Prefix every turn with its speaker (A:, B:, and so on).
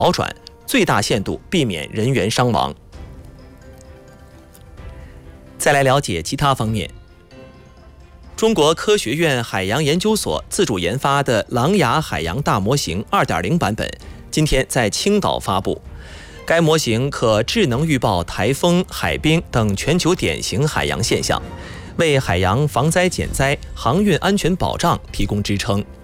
A: 好转，最大限度避免人员伤亡。再来了解其他方面。中国科学院海洋研究所自主研发的狼牙海洋大模型 2.0 版本今天在青岛发布。该模型可智能预报台风、海冰等全球典型海洋现象，为海洋防灾减灾、航运安全保障提供支撑。